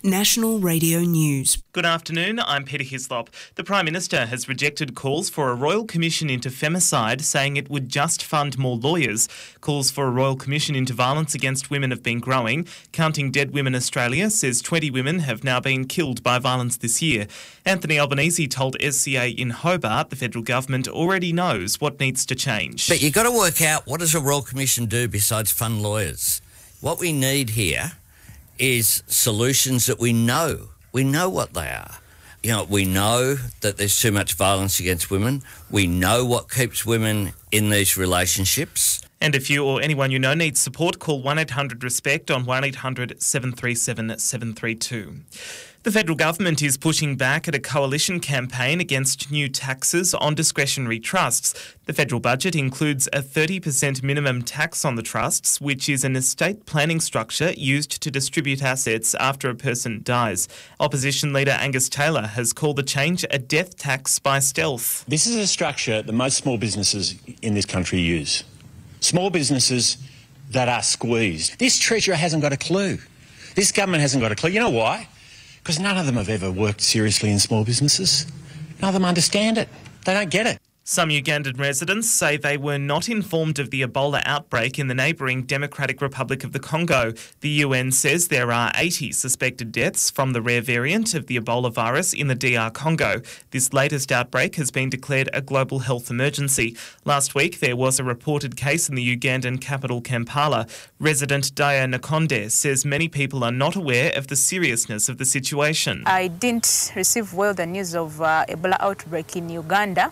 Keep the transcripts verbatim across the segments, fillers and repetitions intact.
National Radio News. Good afternoon, I'm Peter Hislop. The Prime Minister has rejected calls for a Royal Commission into femicide, saying it would just fund more lawyers. Calls for a Royal Commission into violence against women have been growing. Counting Dead Women Australia says twenty women have now been killed by violence this year. Anthony Albanese told S C A in Hobart the federal government already knows what needs to change. But you've got to work out, what does a Royal Commission do besides fund lawyers? What we need here is solutions that we know. We know what they are. You know, we know that there's too much violence against women. We know what keeps women in these relationships. And if you or anyone you know needs support, call one eight hundred RESPECT on one eight hundred seven three seven seven three two. The federal government is pushing back at a coalition campaign against new taxes on discretionary trusts. The federal budget includes a thirty percent minimum tax on the trusts, which is an estate planning structure used to distribute assets after a person dies. Opposition leader Angus Taylor has called the change a death tax by stealth. This is a structure that most small businesses in this country use. Small businesses that are squeezed. This treasurer hasn't got a clue. This government hasn't got a clue. You know why? Because none of them have ever worked seriously in small businesses. None of them understand it. They don't get it. Some Ugandan residents say they were not informed of the Ebola outbreak in the neighbouring Democratic Republic of the Congo. The U N says there are eighty suspected deaths from the rare variant of the Ebola virus in the D R Congo. This latest outbreak has been declared a global health emergency. Last week, there was a reported case in the Ugandan capital, Kampala. Resident Daya Nakonde says many people are not aware of the seriousness of the situation. I didn't receive well the news of uh, Ebola outbreak in Uganda.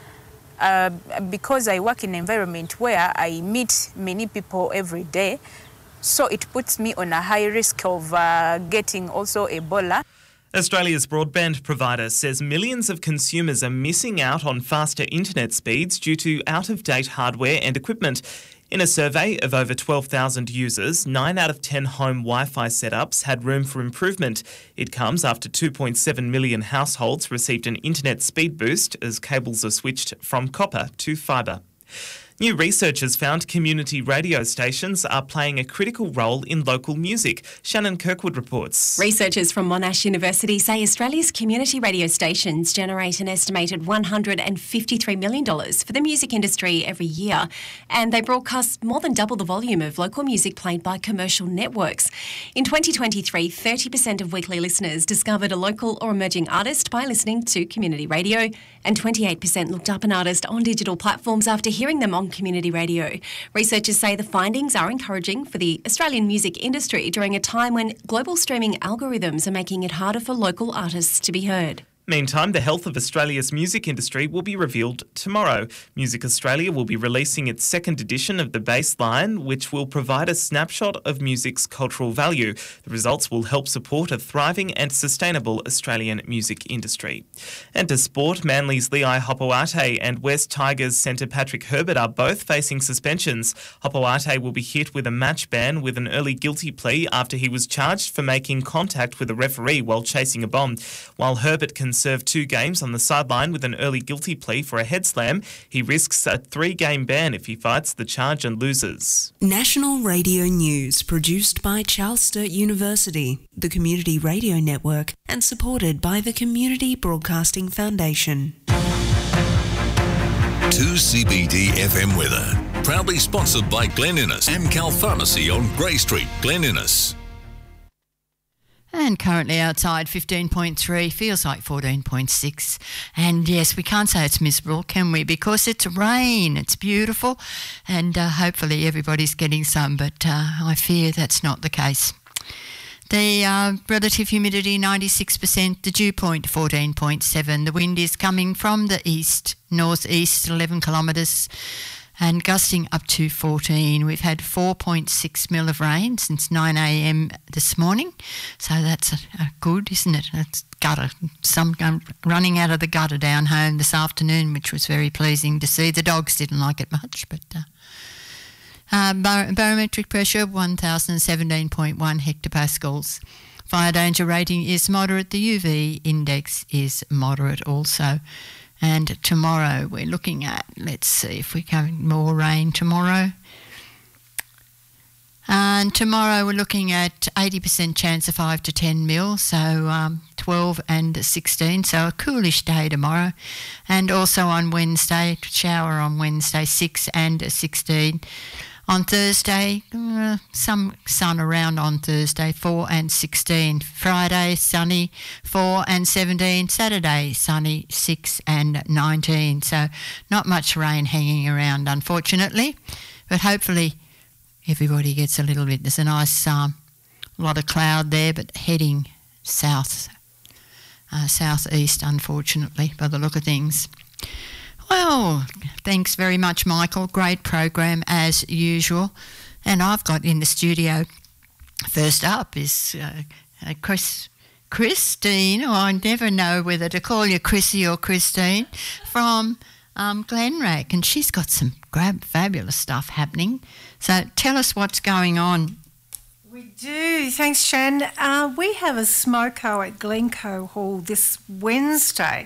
Uh, because I work in an environment where I meet many people every day, so it puts me on a high risk of uh, getting also Ebola. Australia's broadband provider says millions of consumers are missing out on faster internet speeds due to out-of-date hardware and equipment. In a survey of over twelve thousand users, nine out of ten home Wi-Fi setups had room for improvement. It comes after two point seven million households received an internet speed boost as cables are switched from copper to fibre. New research has found community radio stations are playing a critical role in local music. Shannon Kirkwood reports. Researchers from Monash University say Australia's community radio stations generate an estimated one hundred fifty-three million dollars for the music industry every year, and they broadcast more than double the volume of local music played by commercial networks. In twenty twenty-three, thirty percent of weekly listeners discovered a local or emerging artist by listening to community radio, and twenty-eight percent looked up an artist on digital platforms after hearing them on community radio. Researchers say the findings are encouraging for the Australian music industry during a time when global streaming algorithms are making it harder for local artists to be heard. Meantime, the health of Australia's music industry will be revealed tomorrow. Music Australia will be releasing its second edition of The Baseline, which will provide a snapshot of music's cultural value. The results will help support a thriving and sustainable Australian music industry. And to sport, Manly's Lei Hopoate and West Tigers centre Patrick Herbert are both facing suspensions. Hopoate will be hit with a match ban with an early guilty plea after he was charged for making contact with a referee while chasing a bomb. While Herbert can serve two games on the sideline with an early guilty plea for a head slam, he risks a three-game ban if he fights the charge and loses. National Radio News, produced by Charles Sturt University, the Community Radio Network, and supported by the Community Broadcasting Foundation. two C B D F M weather, proudly sponsored by Glen Innes, Amcal Pharmacy on Grey Street, Glen Innes. And currently outside fifteen point three, feels like fourteen point six. And yes, we can't say it's miserable, can we? Because it's rain, it's beautiful, and uh, hopefully everybody's getting some, but uh, I fear that's not the case. The uh, relative humidity ninety-six percent, the dew point fourteen point seven. The wind is coming from the east, north-east, eleven kilometres, and gusting up to fourteen. We've had four point six mil of rain since nine a.m. this morning, so that's a, a good, isn't it? That's gutter, some um, running out of the gutter down home this afternoon, which was very pleasing to see. The dogs didn't like it much, but uh, uh, bar- barometric pressure one thousand seventeen point one hectopascals. Fire danger rating is moderate. The U V index is moderate also. And tomorrow we're looking at, let's see if we're having more rain tomorrow. And tomorrow we're looking at eighty percent chance of five to ten mil, so um, twelve and sixteen, so a coolish day tomorrow. And also on Wednesday, shower on Wednesday, six and sixteen. On Thursday, uh, some sun around on Thursday, four and sixteen. Friday, sunny, four and seventeen. Saturday, sunny, six and nineteen. So not much rain hanging around, unfortunately, but hopefully everybody gets a little bit. There's a nice um, lot of cloud there, but heading south, uh, southeast, unfortunately, by the look of things. Well, thanks very much, Michael. Great program as usual. And I've got in the studio, first up is uh, uh, Chris, Christine. Oh, I never know whether to call you Chrissy or Christine, from um, Glenrack. And she's got some great, fabulous stuff happening. So tell us what's going on. We do. Thanks, Shan. Uh, we have a smoko at Glencoe Hall this Wednesday.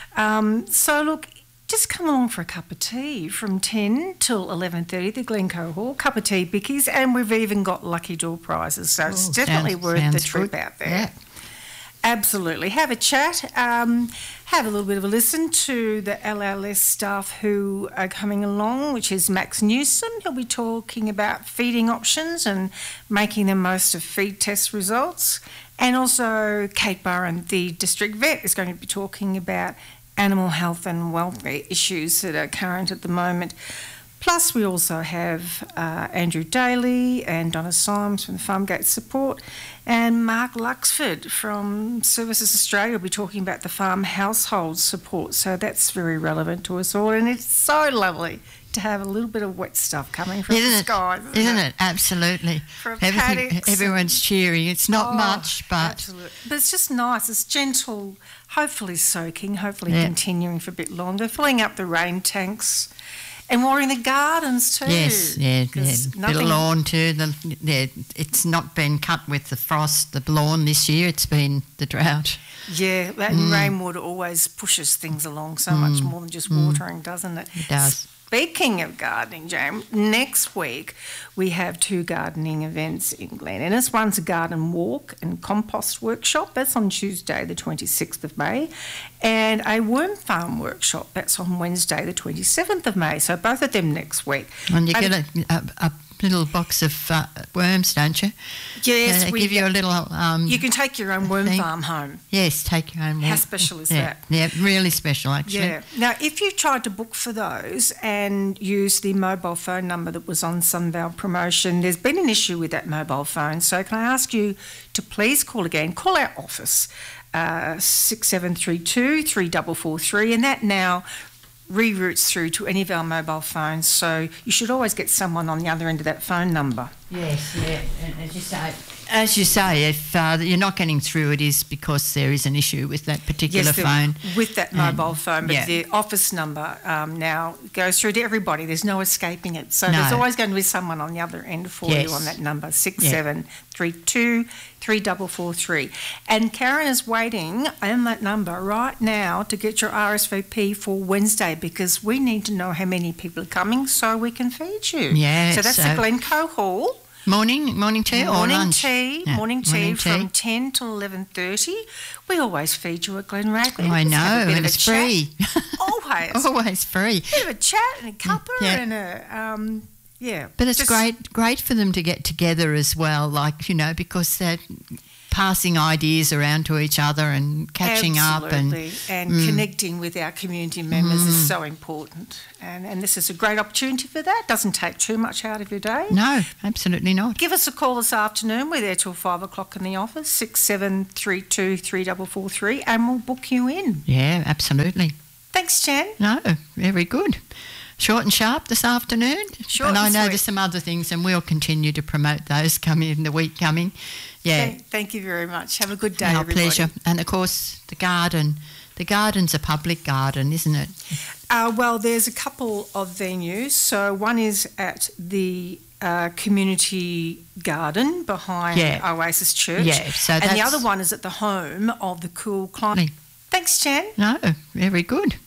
Um, so, look, just come along for a cup of tea from ten till eleven thirty, the Glencoe Hall. Cup of tea, bickies, and we've even got lucky draw prizes, so oh, it's definitely sounds, worth sounds the trip good. out there. Yeah. Absolutely. Have a chat, um, have a little bit of a listen to the L L S staff who are coming along, which is Max Newsom. He'll be talking about feeding options and making the most of feed test results. And also Kate Burren, the district vet, is going to be talking about animal health and welfare issues that are current at the moment. Plus, we also have uh, Andrew Daly and Donna Symes from the Farmgate Support, and Mark Luxford from Services Australia will be talking about the farm household support. So that's very relevant to us all, and it's so lovely to have a little bit of wet stuff coming from isn't the it, skies. Isn't, isn't it? it? Absolutely. From Everything, everyone's cheering. It's not oh, much, but... Absolutely. But it's just nice. It's gentle, hopefully soaking, hopefully yeah. continuing for a bit longer, filling up the rain tanks and watering the gardens too. Yes, yeah, yeah. Nothing... Bit of lawn too. The, yeah, it's not been cut with the frost, the lawn this year. It's been the drought. Yeah, that mm. rainwater always pushes things along so mm. much more than just watering, mm. doesn't it? It does. Speaking of gardening, Jane, next week we have two gardening events in Glen Innes. One's a garden walk and compost workshop. That's on Tuesday, the twenty-sixth of May. And a worm farm workshop. That's on Wednesday, the twenty-seventh of May. So both of them next week. And you and get a, a, a little box of uh, worms, don't you? Yes. They we give you a little... Um, you can take your own worm thing. farm home. Yes, take your own worm. How special is yeah. that? Yeah, really special, actually. Yeah. Now, if you tried to book for those and use the mobile phone number that was on Sunvale promotion, there's been an issue with that mobile phone. So can I ask you to please call again, call our office, uh, six seven three two, three four four three, and that now reroutes through to any of our mobile phones, so you should always get someone on the other end of that phone number. Yes, yeah, and as you say, as you say, if uh, you're not getting through, it is because there is an issue with that particular yes, phone. With that mobile and, phone, but yeah. the office number um, now goes through to everybody. There's no escaping it. So no. there's always going to be someone on the other end for yes. you on that number, six seven three two, three four four three. And Karen is waiting on that number right now to get your R S V P for Wednesday, because we need to know how many people are coming so we can feed you. Yeah, so that's so at Glencoe Hall. Morning, morning tea or morning lunch? Tea, yeah. morning tea morning from tea. ten till eleven thirty. We always feed you at Glenrack. Oh, I know, and it's free. Always. Always free. A bit of a chat and a cuppa yeah. and a, um, yeah. But it's just... great, great for them to get together as well, like, you know, because they're passing ideas around to each other and catching Absolutely. up. And, and mm. connecting with our community members mm. is so important. And, and this is a great opportunity for that. Doesn't take too much out of your day. No, absolutely not. Give us a call this afternoon. We're there till five o'clock in the office, six seven three two, three four four three, and we'll book you in. Yeah, absolutely. Thanks, Jan. No, very good. Short and sharp this afternoon. Short and I and know sweet. there's some other things, and we'll continue to promote those coming in the week coming. Yeah. Thank, thank you very much. Have a good day, Our everybody. pleasure. And, of course, the garden. The garden's a public garden, isn't it? Uh, well, there's a couple of venues. So one is at the uh, community garden behind yeah. Oasis Church. Yeah, so and that's... the other one is at the home of the Cool Climate. Thanks, Jan. No, very good.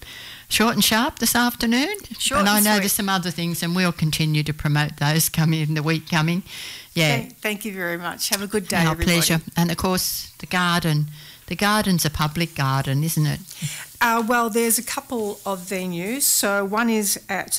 short and sharp this afternoon. Short and I and know sweet. there's some other things, and we'll continue to promote those coming in the week coming. Yeah. Thank, thank you very much. Have a good day, Our everybody. pleasure. And of course, the garden. The garden's a public garden, isn't it? Uh, well, there's a couple of venues. So one is at